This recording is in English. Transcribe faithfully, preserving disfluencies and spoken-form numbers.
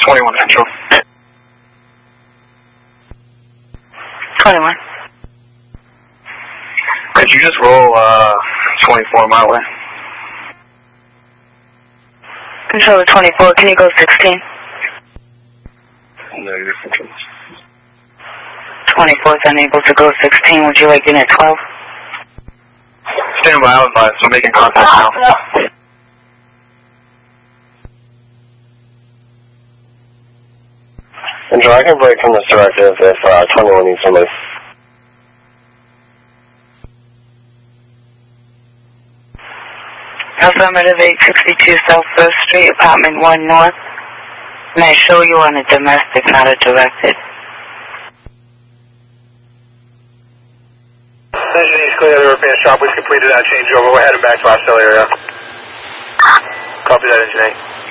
twenty-one Central. twenty-one. Could you just roll uh, twenty-four my way? Controller twenty-four, can you go sixteen? Negative Central. twenty-four is unable to go sixteen. Would you like unit twelve? Stand by, I'm advised. I'm making contact now. Andrew, I can break from this directive if uh, twenty-one needs somebody. Affirmative eight sixty-two South First Street, apartment one North. And I show you on a domestic, not a directed. Engine East clear, the European shop. We've completed our changeover. We're heading back to our cell area. Copy that, Engine eight.